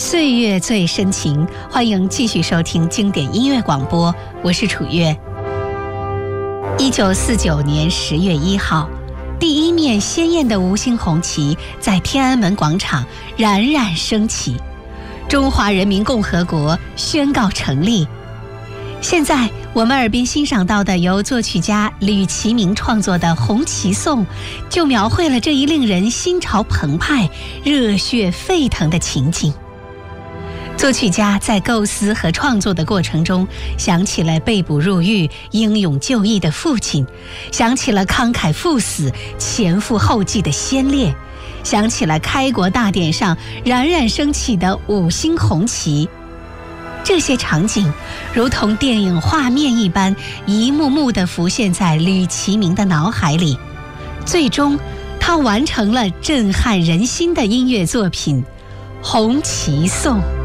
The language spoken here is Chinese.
岁月最深情，欢迎继续收听经典音乐广播，我是楚月。1949年10月1号，第一面鲜艳的五星红旗在天安门广场冉冉升起，中华人民共和国宣告成立。现在我们耳边欣赏到的由作曲家吕其明创作的《红旗颂》，就描绘了这一令人心潮澎湃、热血沸腾的情景。作曲家在构思和创作的过程中，想起了被捕入狱、英勇就义的父亲，想起了慷慨赴死、前赴后继的先烈，想起了开国大典上冉冉升起的五星红旗。这些场景如同电影画面一般，一幕幕地浮现在吕其明的脑海里。最终，他完成了震撼人心的音乐作品《红旗颂》。